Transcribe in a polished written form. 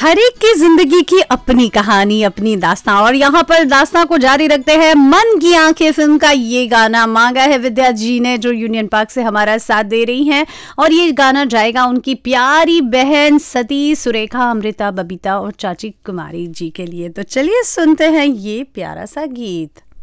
हर एक की जिंदगी की अपनी कहानी, अपनी दास्तां, और यहाँ पर दास्तां को जारी रखते हैं मन की आंखें फिल्म का ये गाना मांगा है विद्या जी ने, जो यूनियन पार्क से हमारा साथ दे रही हैं। और ये गाना जाएगा उनकी प्यारी बहन सती, सुरेखा, अमृता, बबीता और चाची कुमारी जी के लिए। तो चलिए सुनते हैं ये प्यारा सा गीत।